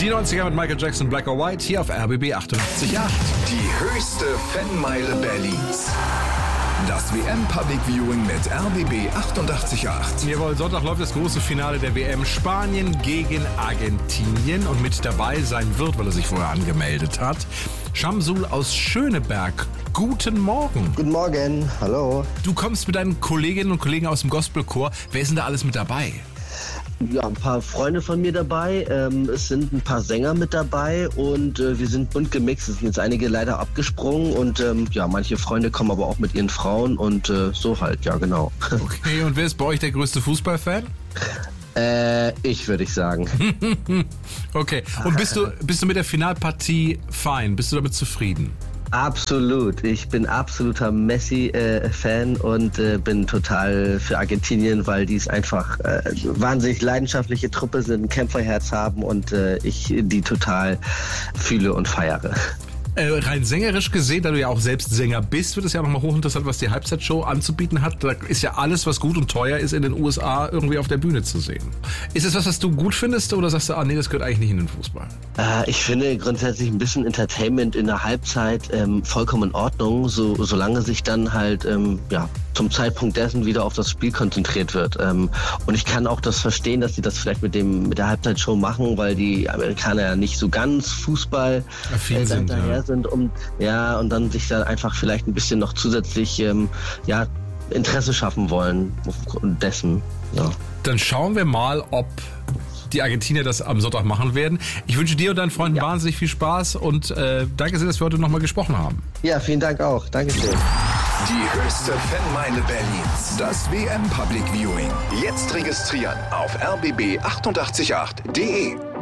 Die 90er mit Michael Jackson, Black or White, hier auf RBB 88.8. Die höchste Fanmeile Berlins. Das WM Public Viewing mit RBB 88.8. Jawohl, Sonntag läuft das große Finale der WM. Spanien gegen Argentinien. Und mit dabei sein wird, weil er sich vorher angemeldet hat, Shamsul aus Schöneberg. Guten Morgen. Guten Morgen, hallo. Du kommst mit deinen Kolleginnen und Kollegen aus dem Gospelchor. Wer ist denn da alles mit dabei? Ja, ein paar Freunde von mir dabei, es sind ein paar Sänger mit dabei und wir sind bunt gemixt. Es sind jetzt einige leider abgesprungen und manche Freunde kommen aber auch mit ihren Frauen und so halt, ja genau. Okay, und wer ist bei euch der größte Fußballfan? Ich würde sagen. Okay, und bist du mit der Finalpartie fein? Bist du damit zufrieden? Absolut. Ich bin absoluter Messi-Fan und bin total für Argentinien, weil die es einfach wahnsinnig leidenschaftliche Truppe sind, ein Kämpferherz haben und ich die total fühle und feiere. Rein sängerisch gesehen, da du ja auch selbst Sänger bist, wird es ja nochmal hochinteressant, was die Halbzeitshow anzubieten hat. Da ist ja alles, was gut und teuer ist, in den USA irgendwie auf der Bühne zu sehen. Ist es was du gut findest oder sagst du, nee, das gehört eigentlich nicht in den Fußball? Ich finde grundsätzlich ein bisschen Entertainment in der Halbzeit vollkommen in Ordnung, solange sich dann halt zum Zeitpunkt dessen wieder auf das Spiel konzentriert wird. Und ich kann auch das verstehen, dass sie das vielleicht mit der Halbzeitshow machen, weil die Amerikaner ja nicht so ganz Fußball hinterher sind und dann sich da einfach vielleicht ein bisschen noch zusätzlich Interesse schaffen wollen aufgrund dessen. Ja. Dann schauen wir mal, ob die Argentinier das am Sonntag machen werden. Ich wünsche dir und deinen Freunden wahnsinnig viel Spaß und danke sehr, dass wir heute nochmal gesprochen haben. Ja, vielen Dank auch. Dankeschön. Die höchste Fanmeile Berlins. Das WM Public Viewing. Jetzt registrieren auf rbb888.de.